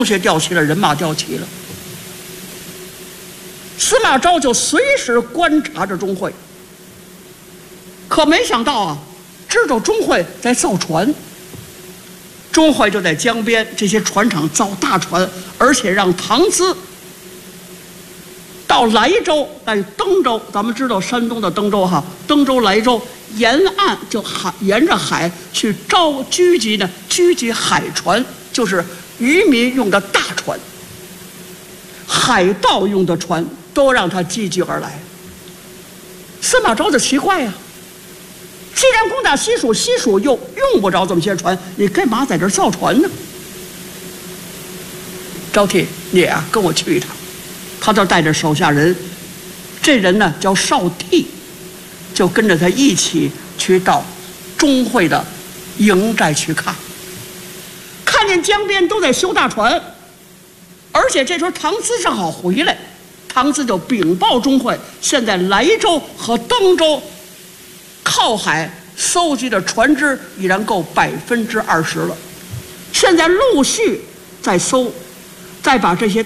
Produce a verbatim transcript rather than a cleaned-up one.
东西调齐了，人马调齐了。司马昭就随时观察着钟会，可没想到啊，知道钟会在造船，钟会就在江边这些船厂造大船，而且让唐资到莱州，在登州，咱们知道山东的登州哈，登州、莱州沿岸就海沿着海去招狙击呢，狙击海船，就是渔民用的大船，海盗用的船都让他击击而来。司马昭就奇怪呀、啊，既然攻打西蜀，西蜀又用不着这么些船，你干嘛在这儿造船呢？招娣，你啊，跟我去一趟。他就带着手下人，这人呢叫少帝，就跟着他一起去到钟会的营寨去看。看见江边都在修大船，而且这时候唐资正好回来，唐资就禀报钟会，现在莱州和登州靠海搜集的船只已然够百分之二十了，现在陆续在搜，再把这些